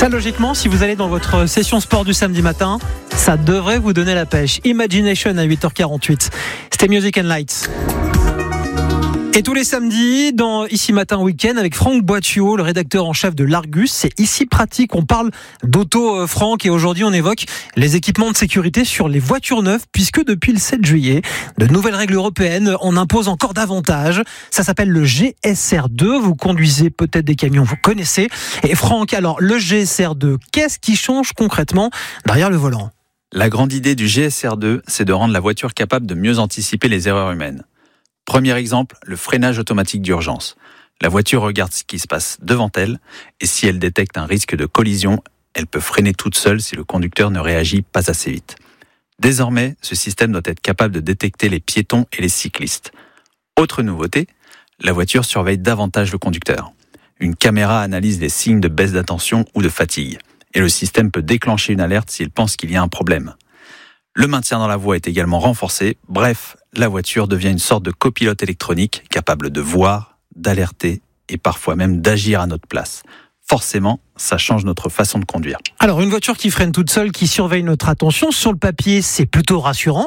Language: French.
Ça, logiquement, si vous allez dans votre session sport du samedi matin, ça devrait vous donner la pêche. Imagination à 8h48. C'était Music and Lights. Et tous les samedis, dans Ici Matin Week-end, avec Franck Boitio, le rédacteur en chef de l'Argus, c'est Ici Pratique. On parle d'auto, Franck, et aujourd'hui on évoque les équipements de sécurité sur les voitures neuves, puisque depuis le 7 juillet, de nouvelles règles européennes en imposent encore davantage. Ça s'appelle le GSR2. Vous conduisez peut-être des camions, vous connaissez. Et Franck, alors le GSR2, qu'est-ce qui change concrètement derrière le volant ? La grande idée du GSR2, c'est de rendre la voiture capable de mieux anticiper les erreurs humaines. Premier exemple, le freinage automatique d'urgence. La voiture regarde ce qui se passe devant elle et si elle détecte un risque de collision, elle peut freiner toute seule si le conducteur ne réagit pas assez vite. Désormais, ce système doit être capable de détecter les piétons et les cyclistes. Autre nouveauté, la voiture surveille davantage le conducteur. Une caméra analyse les signes de baisse d'attention ou de fatigue et le système peut déclencher une alerte s'il pense qu'il y a un problème. Le maintien dans la voie est également renforcé. Bref, la voiture devient une sorte de copilote électronique capable de voir, d'alerter et parfois même d'agir à notre place. Forcément, ça change notre façon de conduire. Alors, une voiture qui freine toute seule, qui surveille notre attention, sur le papier, c'est plutôt rassurant.